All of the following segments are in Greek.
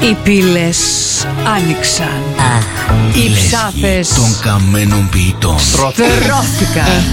Οι πύλες άνοιξαν. Οι ψάθες των καμένων ποιητών στρώθηκαν.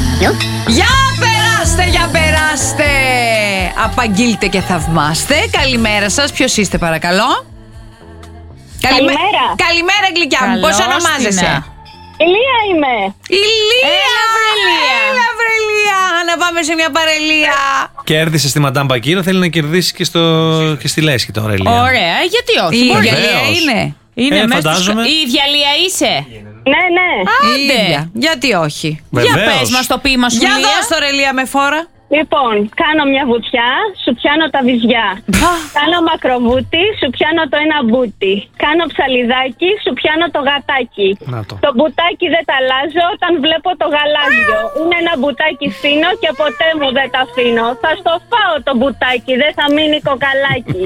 Για περάστε. Απαγγείλτε και θαυμάστε. Καλημέρα σας. Ποιος είστε παρακαλώ? Καλημέρα. Καλημέρα γλυκιά μου. Πώς ονομάζεσαι? Ηλία είμαι. Ηλία. Έλα βρελία. Να πάμε σε μια παρελία. Κέρδισε στη Μαντάμ Πακύρο, θέλει να κερδίσει και στη Λέσχη τώρα, Ηλία. Ωραία, γιατί όχι? Η Γαλλία είναι μέσα φαντάζομαι. Η ίδια Λία είσαι? Ναι, ναι. Άντε. Γιατί όχι? Για πες μας το ποίημα σου, Για Λία. δώσ' το ρε Λία με φόρα. Λοιπόν, κάνω μια βουτιά, σου πιάνω τα βυζιά. Κάνω μακροβούτι, σου πιάνω το ένα μπούτι. Κάνω ψαλιδάκι, σου πιάνω το γατάκι. Το μπουτάκι δεν τα αλλάζω όταν βλέπω το γαλάζιο. Είναι ένα μπουτάκι φθήνο και ποτέ μου δεν τα αφήνω. Θα στο φάω το μπουτάκι, δεν θα μείνει κοκαλάκι.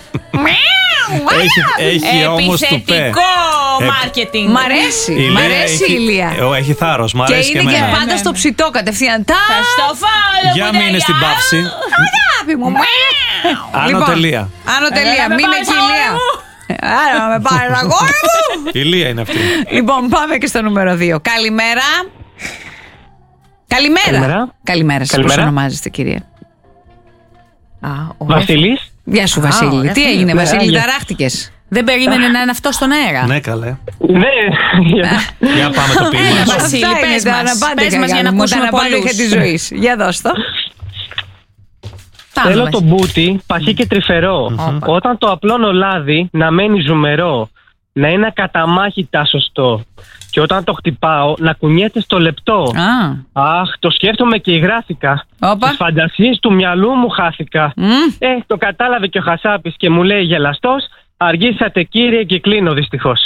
Έχει όμως του πέ. Επιθετικό μάρκετινγκ. Μ' αρέσει. Μ' αρέσει η Ηλία. Έχει θάρρος, μ' Και αρέσει και είναι και εμένα. πάντα στο ψητό κατευθείαν. Θα στο φάω. Για μείνε στην παύση. Αγάπη μου. Άνω τελεία. Άνω τελεία. Μείνε εκεί η Ηλία. Άρα με πάρει αγόρι μου. Η Ηλία είναι αυτή. Λοιπόν, πάμε και στο νούμερο 2. Καλημέρα. Καλημέρα σας. Πώς ονομάζεστε, κυρία? Βασίλης. Γεια σου, Βασίλη. Τι έγινε, Βασίλη, ταράχτηκες? Δεν περίμενε να είναι αυτό στον αέρα. Ναι, καλέ. Ναι. Για πάμε το ποίημα σου. Βασίλη, πες μας για να ακούσουμε πολλούς. τη ζωή. Για δώσ' το. Θέλω το μπούτι, παχύ και τρυφερό. Όταν το απλώνω λάδι, να μένει ζουμερό. Να είναι ακαταμάχητα σωστό. Και όταν το χτυπάω, να κουνιέται στο λεπτό. Αχ, το σκέφτομαι και ηγράφηκα. Τις φαντασίες του μυαλού μου χάθηκα. Το κατάλαβε και ο Χασάπης και μου λέει γελαστός, αργήσατε κύριε και κλείνω δυστυχώς.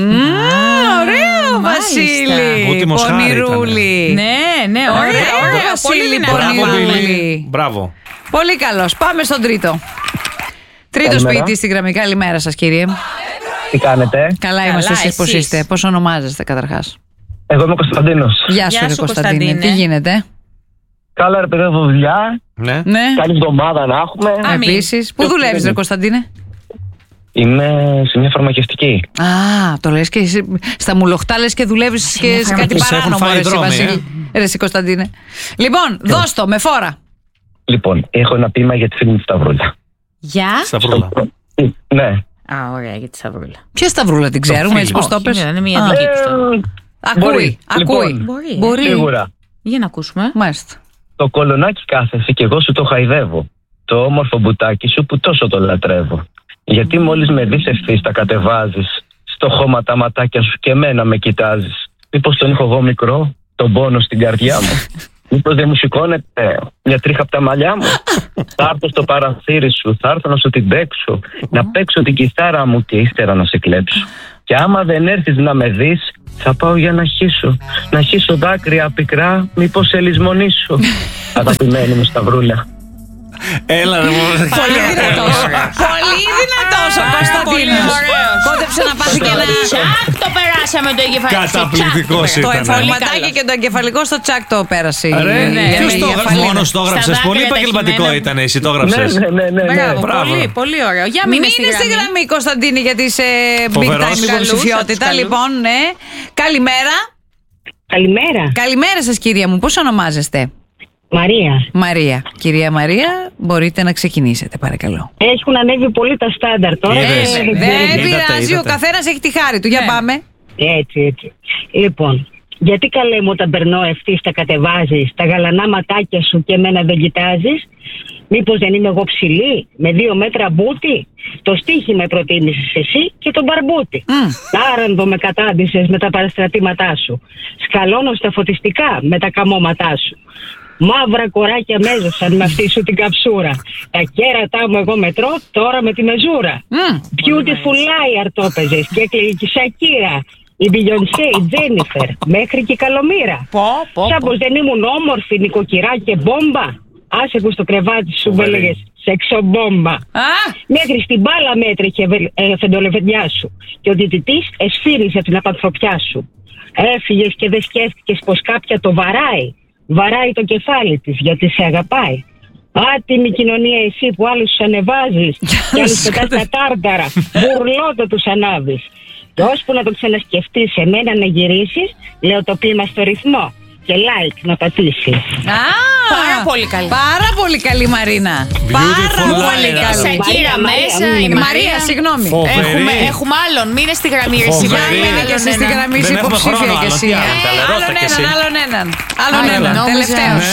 Ωραίο, Βασίλη. Πονηρούλη. Ναι, ωραία. Βασίλη, πονηρούλη. Μπράβο. Πολύ καλός. Πάμε στον τρίτο. Τρίτος ποιητής στη γραμμή. Καλημέρα σας, κύριε. Τι κάνετε? Καλά είμαστε, εσείς πώς είστε? Πώς ονομάζεστε καταρχάς? Εγώ είμαι ο Κωνσταντίνος. Γεια σου, Κωνσταντίνε. Τι γίνεται? Καλά ρε παιδί, δουλειά. Ναι. Καλή εβδομάδα να έχουμε. Επίσης. Πού δουλεύεις ρε Κωνσταντίνε? Είμαι σε μια φαρμακευτική. Το λες και στα μουλοχτά λες και δουλεύεις και σε κάτι παράνομο, ρε εσύ Βασίλη. Ρε εσύ Κωνσταντίνε. Λοιπόν, δώσ' το με φόρα. Λοιπόν, έχω ένα ποίημα για τη φίλη μου Σταυρούλα. Γεια. Σταυρούλα. Ναι. Ωραία, για τη Σταυρούλα. Ποια Σταυρούλα, την ξέρουμε έτσι πως το πες? Είναι μια δική του. Ακούει. Μπορεί. Σίγουρα. Για να ακούσουμε. Μάλιστα. Το κολονάκι κάθεσαι και εγώ σου το χαϊδεύω. Το όμορφο μπουτάκι σου που τόσο το λατρεύω. Γιατί μόλις με δεις ευθύς τα κατεβάζεις. Στο χώμα τα ματάκια σου και εμένα με κοιτάζεις. Μήπως τον έχω εγώ μικρό, τον πόνο στην καρδιά μου? Μήπως δεν μου σηκώνεται μια τρίχα από τα μαλλιά μου? Θα έρθω στο παραθύρι σου, θα έρθω να σου την παίξω. Να παίξω την κιθάρα μου και ύστερα να σε κλέψω. Και άμα δεν έρθεις να με δεις, θα πάω για να χύσω. Να χύσω δάκρυα πικρά, μήπως σε λησμονήσω. Αγαπημένη μου Σταυρούλα. Έλα ρε μου. Πολύ δυνατός. Πολύ δυνατός ο Κωνσταντίνος. Κόντεψε να πάθει και ένα τσακ, το περάσαμε το εγκεφαλικό. Καταπληκτικός το ήταν. εμφανιματάκι και το εγκεφαλικό στο τσακ το πέρασε. Ποιος το έγραψε? Μόνος το έγραψες? Πολύ επαγγελματικό ήταν, εσύ το έγραψες. Μπράβο, πολύ ωραίο. Για μείνε στη γραμμή, Κωνσταντίνη, γιατί είσαι big time υποψηφιότητα. Λοιπόν, ναι. Καλημέρα. Καλημέρα σας, κυρία μου. Πώς ονομάζεστε? Μαρία. Κυρία Μαρία, μπορείτε να ξεκινήσετε, παρακαλώ. Έχουν ανέβει πολύ τα στάνταρ τώρα. Δεν πειράζει, ο καθένας έχει τη χάρη του. Για πάμε. Έτσι. Λοιπόν, γιατί καλέ μου όταν περνώ ευθύς τα κατεβάζεις, τα γαλανά ματάκια σου και εμένα δεν κοιτάζεις? Μήπως δεν είμαι εγώ ψηλή, με 2 μέτρα μπούτι? Το στίχη με προτίμησες εσύ και τον μπαρμπούτι. Άρανδο με κατάντησες με τα παραστρατήματά σου. Σκαλώνω στα φωτιστικά με τα καμώματά σου. Μαύρα κοράκια μέζωσαν με αυτή σου την καψούρα. Τα κέρατά μου εγώ μετρώ τώρα με τη μεζούρα. Beautiful liar το έπαιζες και έκλαιγε και η Σακύρα, η Μπιγιονσέ, η Τζένιφερ, μέχρι και η Καλομήρα. Σαν πως δεν ήμουν όμορφη, νοικοκυρά και μπόμπα. Άσε που στο κρεβάτι σου μου έλεγες σεξομπόμπα. Μέχρι στην μπάλα με έτρεχε φεντολεβεντιά σου. Και ο διαιτητής εσφύριζε την απανθρωπιά σου. Έφυγες και δεν σκέφτηκες πως κάποια το βαράει. Βαράει το κεφάλι της γιατί σε αγαπάει. Άτιμη κοινωνία εσύ που άλλους τους ανεβάζεις και άλλους πετάς τα τάρταρα. Μπουρλότο τους ανάβεις. Και ώσπου να το ξανασκεφτείς, εμένα να γυρίσεις, λέω το πείμα στο ρυθμό. Και like να πατήσεις. Πάρα πολύ καλή. Πάρα πολύ καλή, Μαρίνα. Πάρα πολύ καλή. Σακύρα μέσα. Η Μαρία, συγγνώμη. Έχουμε άλλον. Μείνε στη γραμμή. Μείνε και εσύ στη γραμμή. Είσαι υποψήφια κι εσύ. Άλλον έναν. Τελευταίος.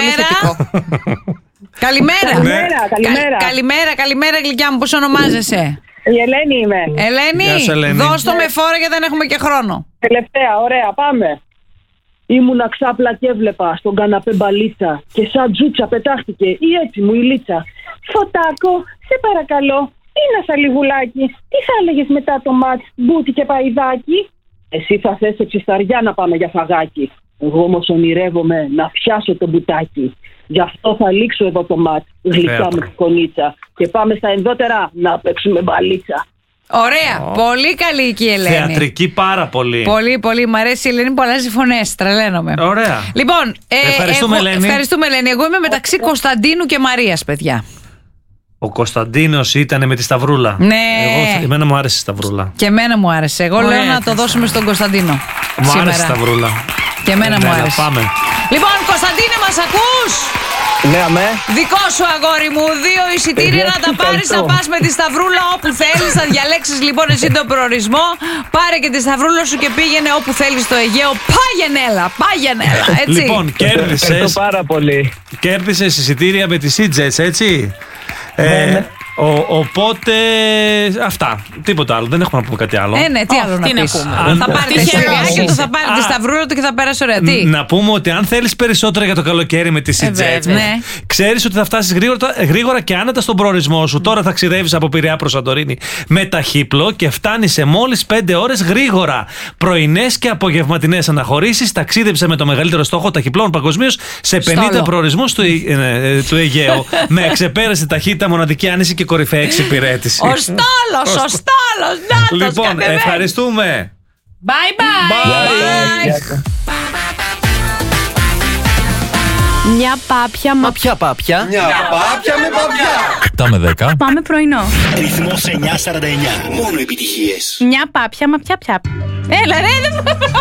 Καλημέρα, γλυκιά μου. Πώς ονομάζεσαι? Η Ελένη είμαι. Ελένη, δώσ' το με φόρο γιατί δεν έχουμε και χρόνο. Τελευταία, ωραία, πάμε. Ήμουνα ξάπλα και έβλεπα στον καναπέ μπαλίτσα και σαν τζούτσα πετάχτηκε η έτσι μου η λίτσα. Φωτάκο, σε παρακαλώ, είναι σαλιγουλάκι. Τι θα έλεγες μετά το μάτς, μπούτι και παϊδάκι? Εσύ θα θες εξισταριά να πάμε για φαγάκι. Εγώ όμως ονειρεύομαι να πιάσω το μπουτάκι. Γι' αυτό θα λήξω εδώ το μάτς, γλυκά με τη κονίτσα. Και πάμε στα ενδότερα να παίξουμε μπαλίτσα. Ωραία, πολύ καλή εκεί η Ελένη. Θεατρική πάρα πολύ. Πολύ, μου αρέσει η Ελένη που αλλάζει φωνές, τρελαίνομαι. Ωραία. Λοιπόν, ευχαριστούμε Ελένη. Εγώ είμαι μεταξύ Κωνσταντίνου και Μαρίας, παιδιά. Ο Κωνσταντίνος ήταν με τη Σταυρούλα. Ναι. Εμένα μου άρεσε η Σταυρούλα. Και εμένα μου άρεσε. Εγώ λέω να το δώσουμε στον Κωνσταντίνο. Μου άρεσε η Σταυρούλα. Και εμένα μου άρεσε. Πάμε. Λοιπόν, Κωνσταντίνε, μας ακούς? Ναι, αμέ. Δικό σου, αγόρι μου, 2 εισιτήρια να τα πάρεις. Να πας με τη Σταυρούλα όπου θέλεις. Θα διαλέξεις λοιπόν εσύ τον προορισμό. Πάρε και τη Σταυρούλα σου και πήγαινε όπου θέλεις στο Αιγαίο. Πάγαινε έλα, έτσι. Λοιπόν, κέρδισες. Πάρα πολύ. Κέρδισες εισιτήρια με τη Sea-Jets, έτσι. Οπότε αυτά. Τίποτα άλλο. Δεν έχουμε να πούμε κάτι άλλο. Ναι, τι άλλο να πεις. Θα πάρει τη χεράκι του, θα πάρει τη Σταυρούλα του και θα πέρασε ωραία. Τι? Να πούμε ότι αν θέλεις περισσότερα για το καλοκαίρι με τη Sea-Jets, ξέρεις ότι θα φτάσεις γρήγορα και άνετα στον προορισμό σου. Τώρα ταξιδεύεις από Πειραιά προς Σαντορίνη με ταχύπλο και φτάνεις σε μόλις 5 ώρες γρήγορα. Πρωινές και απογευματινές αναχωρήσεις. Ταξίδεψε με το μεγαλύτερο στόχο ταχυπλών παγκοσμίως σε 50 προορισμούς του Αιγαίου. Με εξεπέραστη ταχύτητα, μοναδική άνεση και κορυφαία εξυπηρέτηση. Ο στόλος, λοιπόν, ευχαριστούμε. Bye. Μια πάπια. Μα ποια πάπια? Μια πάπια με παπιά. 7 με 10. Πάμε πρωινό. Ρυθμός 949. Μόνο επιτυχίες. Μια πάπια, μα ποια. Έλα ρε.